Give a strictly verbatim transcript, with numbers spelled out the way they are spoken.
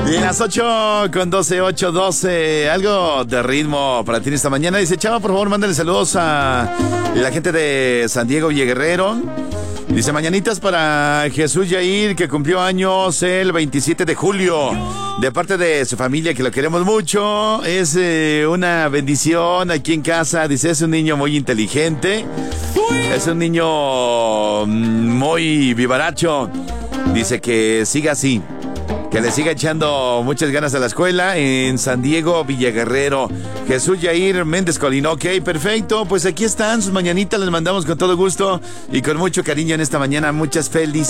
Las ocho con doce, ocho doce. Algo de ritmo para ti esta mañana. Dice, Chava, por favor, mándale saludos a la gente de San Diego Villaguerrero. Dice, mañanitas para Jesús Yair, que cumplió años el veintisiete de julio. De parte de su familia, que lo queremos mucho. Es eh, una bendición aquí en casa. Dice, es un niño muy inteligente. Es un niño muy vivaracho. Dice que siga así. Que le siga echando muchas ganas a la escuela en San Diego Villaguerrero. Jesús Yair Méndez Colín. Ok, perfecto. Pues aquí están sus mañanitas. Les mandamos con todo gusto y con mucho cariño en esta mañana. Muchas felicidades.